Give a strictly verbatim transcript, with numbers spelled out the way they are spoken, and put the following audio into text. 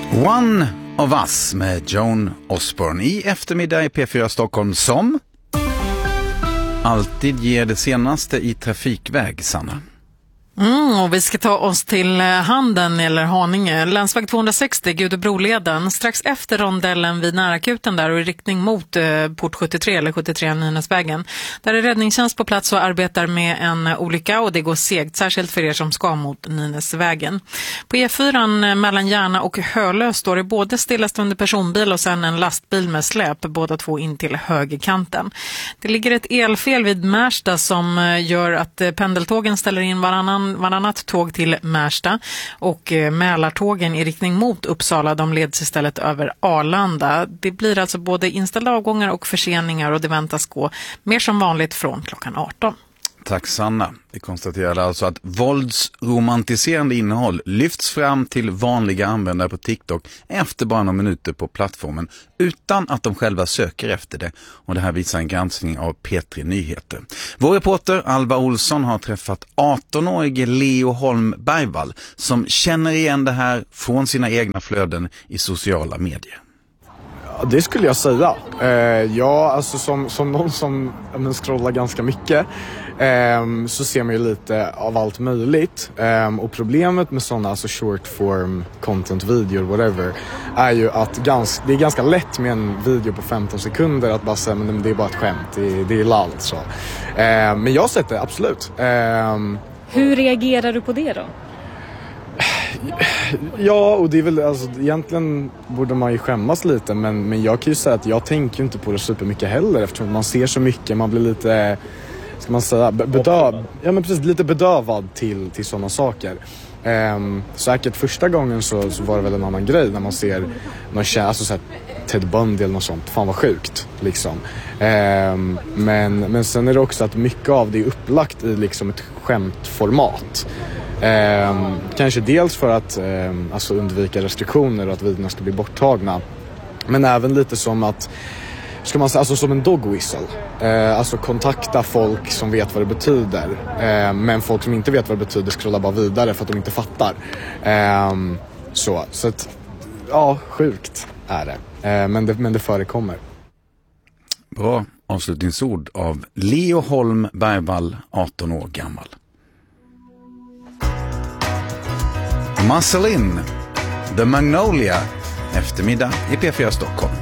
One of Us med Joan Osborne i eftermiddag i P fyra Stockholm som alltid ger det senaste i trafikväg, Sanna. Mm, och vi ska ta oss till Handen eller Haninge. Länsväg tvåhundrasextio, Gudebroleden, strax efter rondellen vid närakuten där och i riktning mot eh, port sjuttiotre eller sjuttiotre Nynäsvägen. Där är räddningstjänst på plats och arbetar med en olycka och det går segt, särskilt för er som ska mot Nynäsvägen. På E fyra mellan Järna och Hölö står det både stillastående personbil och sen en lastbil med släp, båda två in till högerkanten. Det ligger ett elfel vid Märsta som gör att pendeltågen ställer in varannan varannat tåg till Märsta och Mälartågen i riktning mot Uppsala, de leds istället över Arlanda. Det blir alltså både inställda avgångar och förseningar och det väntas gå mer som vanligt från klockan arton. Tack Sanna. Vi konstaterade alltså att våldsromantiserande innehåll lyfts fram till vanliga användare på TikTok efter bara några minuter på plattformen utan att de själva söker efter det. Och det här visar en granskning av P tre Nyheter. Vår reporter Alva Olsson har träffat arton-årige Leo Holm Bergvall som känner igen det här från sina egna flöden i sociala medier. Det skulle jag säga. Eh, ja, alltså som, som någon som men, scrollar ganska mycket eh, så ser man ju lite av allt möjligt. Eh, och problemet med sådana alltså short form content, video, whatever, är ju att gans, det är ganska lätt med en video på femton sekunder att bara säga men det är bara ett skämt, det, det är lalt så. Eh, men jag har sett det, absolut. Eh, Hur reagerar du på det då? Ja, och det är väl, alltså, egentligen borde man ju skämmas lite, men, men jag kan ju säga att jag tänker inte på det supermycket heller eftersom man ser så mycket, man blir lite, ska man säga, bedöv, ja men precis, lite bedövad till, till sådana saker. Um, säkert första gången så, så var det väl en annan grej när man ser någon tjej, alltså så här, Ted Bundy eller något sånt, fan vad sjukt liksom. Um, men, men sen är det också att mycket av det är upplagt i liksom ett skämtformat. Eh, kanske dels för att eh, alltså undvika restriktioner och att videorna ska bli borttagna, men även lite som att, ska man säga, alltså som en dog whistle, eh, alltså kontakta folk som vet vad det betyder, eh, men folk som inte vet vad det betyder scrollar bara vidare för att de inte fattar. eh, så, så att, ja, sjukt är det, eh, men det men det förekommer. Bra avslutningsord av Leo Holm Bergvall, arton år gammal. Muscle In, The Magnolia, eftermiddag i P fyra Stockholm.